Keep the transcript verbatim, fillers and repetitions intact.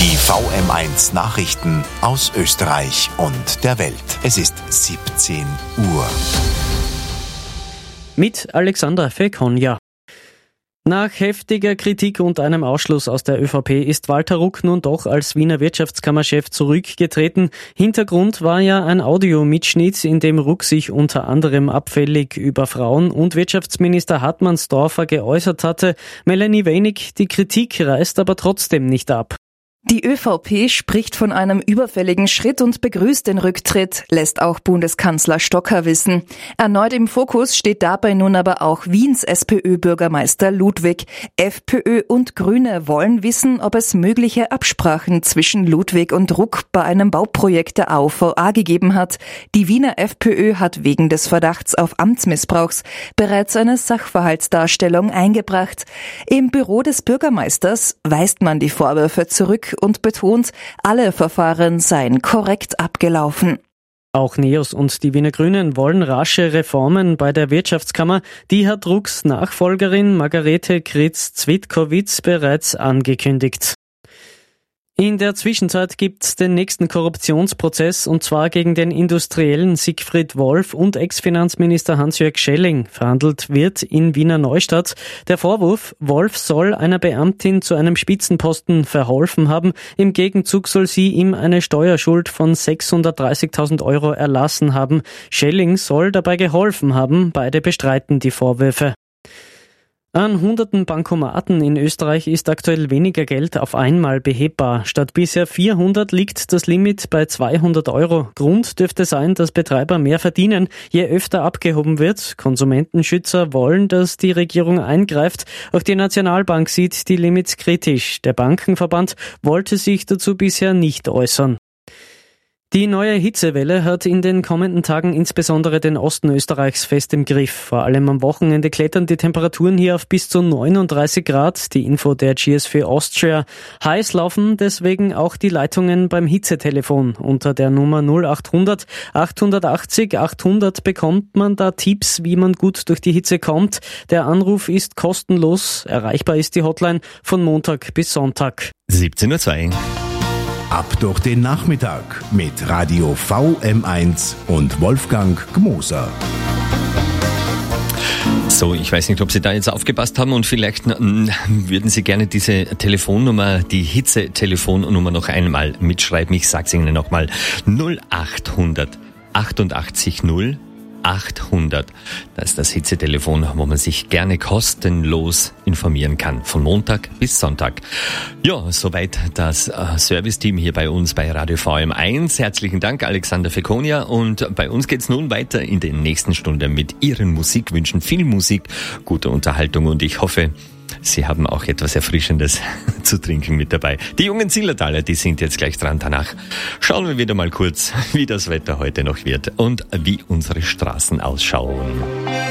Die V M eins Nachrichten aus Österreich und der Welt. Es ist siebzehn Uhr. Mit Alexander Fekonja. Nach heftiger Kritik und einem Ausschluss aus der ÖVP ist Walter Ruck nun doch als Wiener Wirtschaftskammerchef zurückgetreten. Hintergrund war ja ein Audiomitschnitt, in dem Ruck sich unter anderem abfällig über Frauen und Wirtschaftsminister Hartmannsdorfer geäußert hatte. Melanie Wenig, die Kritik reißt aber trotzdem nicht ab. Die ÖVP spricht von einem überfälligen Schritt und begrüßt den Rücktritt, lässt auch Bundeskanzler Stocker wissen. Erneut im Fokus steht dabei nun aber auch Wiens SPÖ-Bürgermeister Ludwig. FPÖ und Grüne wollen wissen, ob es mögliche Absprachen zwischen Ludwig und Ruck bei einem Bauprojekt der A U V A gegeben hat. Die Wiener FPÖ hat wegen des Verdachts auf Amtsmissbrauchs bereits eine Sachverhaltsdarstellung eingebracht. Im Büro des Bürgermeisters weist man die Vorwürfe zurück und betont, alle Verfahren seien korrekt abgelaufen. Auch NEOS und die Wiener Grünen wollen rasche Reformen bei der Wirtschaftskammer. Die hat Rucks Nachfolgerin Margarete Kritz-Zwitkowitz bereits angekündigt. In der Zwischenzeit gibt's den nächsten Korruptionsprozess, und zwar gegen den Industriellen Siegfried Wolf und Ex-Finanzminister Hans-Jörg Schelling. Verhandelt wird in Wiener Neustadt. Der Vorwurf: Wolf soll einer Beamtin zu einem Spitzenposten verholfen haben. Im Gegenzug soll sie ihm eine Steuerschuld von sechshundertdreißigtausend Euro erlassen haben. Schelling soll dabei geholfen haben. Beide bestreiten die Vorwürfe. An hunderten Bankomaten in Österreich ist aktuell weniger Geld auf einmal behebbar. Statt bisher vierhundert liegt das Limit bei zweihundert Euro. Grund dürfte sein, dass Betreiber mehr verdienen, je öfter abgehoben wird. Konsumentenschützer wollen, dass die Regierung eingreift. Auch die Nationalbank sieht die Limits kritisch. Der Bankenverband wollte sich dazu bisher nicht äußern. Die neue Hitzewelle hat in den kommenden Tagen insbesondere den Osten Österreichs fest im Griff. Vor allem am Wochenende klettern die Temperaturen hier auf bis zu neununddreißig Grad. Die Info der G S V Austria. Heiß laufen deswegen auch die Leitungen beim Hitzetelefon. Unter der Nummer null achthundert achthundertachtzig achthundert bekommt man da Tipps, wie man gut durch die Hitze kommt. Der Anruf ist kostenlos. Erreichbar ist die Hotline von Montag bis Sonntag. siebzehn Uhr zwei. Ab durch den Nachmittag mit Radio V M eins und Wolfgang Gmoser. So, ich weiß nicht, ob Sie da jetzt aufgepasst haben, und vielleicht m, würden Sie gerne diese Telefonnummer, die Hitze-Telefonnummer noch einmal mitschreiben. Ich sag's Ihnen nochmal. null achthundert achtundachtzig null achthundert. Das ist das Hitzetelefon, wo man sich gerne kostenlos informieren kann. Von Montag bis Sonntag. Ja, soweit das äh, Serviceteam hier bei uns bei Radio V M eins. Herzlichen Dank, Alexander Fekonja. Und bei uns geht's nun weiter in den nächsten Stunden mit Ihren Musikwünschen. Viel Musik, gute Unterhaltung, und ich hoffe, Sie haben auch etwas Erfrischendes zu trinken mit dabei. Die jungen Zillertaler, die sind jetzt gleich dran. Danach schauen wir wieder mal kurz, wie das Wetter heute noch wird und wie unsere Straßen ausschauen.